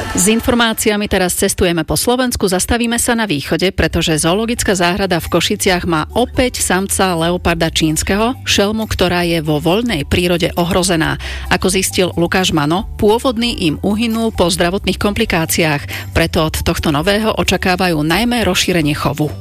S informáciami teraz cestujeme po Slovensku, zastavíme sa na východe, pretože zoologická záhrada v Košiciach má opäť samca leoparda čínskeho, šelmu, ktorá je vo voľnej prírode ohrozená. Ako zistil Lukáš Mano, pôvodný im uhynul po zdravotných komplikáciách, preto od tohto nového očakávajú najmä rozšírenie chovu.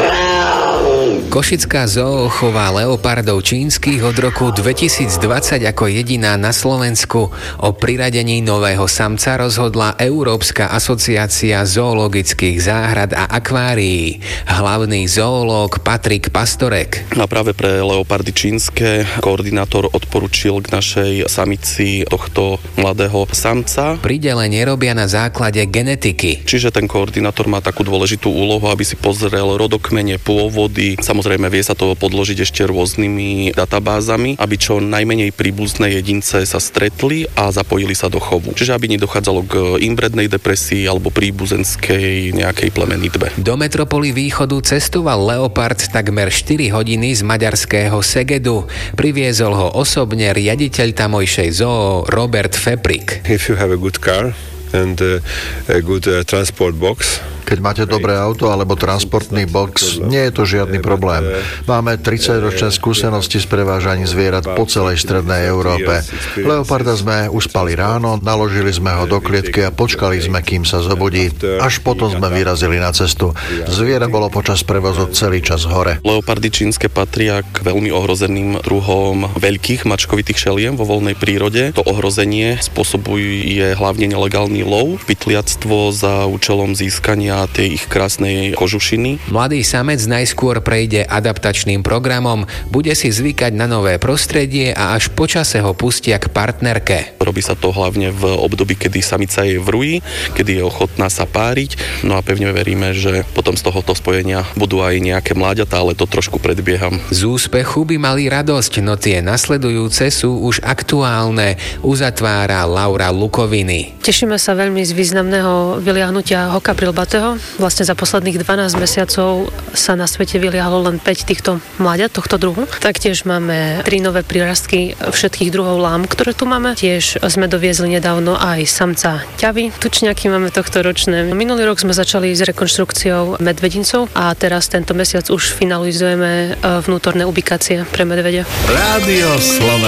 Košická zoo chová leopardov čínskych od roku 2020 ako jediná na Slovensku. O priradení nového samca rozhodla Európska asociácia zoologických záhrad a akvárií. Hlavný zoológ Patrik Pastorek. A práve pre leopardy čínske koordinátor odporučil k našej samici tohto mladého samca. Pridelenie robia na základe genetiky. Čiže ten koordinátor má takú dôležitú úlohu, aby si pozrel rodokmene, pôvody. Samozrejme vie sa to podložiť ešte rôznymi databázami, aby čo najmenej príbuzné jedince sa stretli a zapojili sa do chovu. Čiže aby nedochádzalo k inbrednej depresii alebo príbuzenskej nejakej plemenitbe. Do metropoly východu cestoval leopard takmer 4 hodiny z maďarského Segedu. Priviezol ho osobne riaditeľ tamojšej zoo Robert Feprik. If you have a good car and a good transport box. Keď máte dobré auto alebo transportný box, nie je to žiadny problém. Máme 30-ročné skúsenosti s prevážaním zvierat po celej strednej Európe. Leoparda sme uspali ráno, naložili sme ho do klietky a počkali sme, kým sa zobudí. Až potom sme vyrazili na cestu. Zviera bolo počas prevozu celý čas hore. Leopardy čínske patria k veľmi ohrozeným druhom veľkých mačkovitých šeliem vo voľnej prírode. To ohrozenie spôsobuje hlavne nelegálny lov, pytliactvo za účelom získania tej ich krásnej kožušiny. Mladý samec najskôr prejde adaptačným programom, bude si zvykať na nové prostredie a až počase ho pustia k partnerke. Robí sa to hlavne v období, kedy samica je v rúji, kedy je ochotná sa páriť. No a pevne veríme, že potom z tohoto spojenia budú aj nejaké mláďatá, ale to trošku predbieham. Z úspechu by mali radosť, no tie nasledujúce sú už aktuálne, uzatvára Laura Lukoviny. Tešíme sa veľmi z významného vyliahnutia hoka prilbatého. Vlastne za posledných 12 mesiacov sa na svete vyliahlo len 5 týchto mláďat tohto druhu. Taktiež máme 3 nové prírastky všetkých druhov lám, ktoré tu máme. Tiež sme doviezli nedávno aj samca ťavy. Tučňaky máme tohto ročné. Minulý rok sme začali s rekonštrukciou medvedincov a teraz tento mesiac už finalizujeme vnútorné ubikácie pre medvedia. Rádio Slovensko.